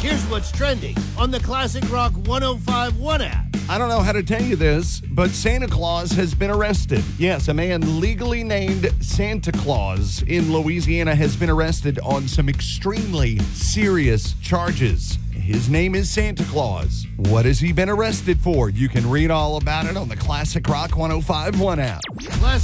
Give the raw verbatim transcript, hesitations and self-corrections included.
Here's what's trending on the Classic Rock one oh five point one app. I don't know how to tell you this, but Santa Claus has been arrested. Yes, a man legally named Santa Claus in Louisiana has been arrested on some extremely serious charges. His name is Santa Claus. What has he been arrested for? You can read all about it on the Classic Rock one oh five point one app. Classic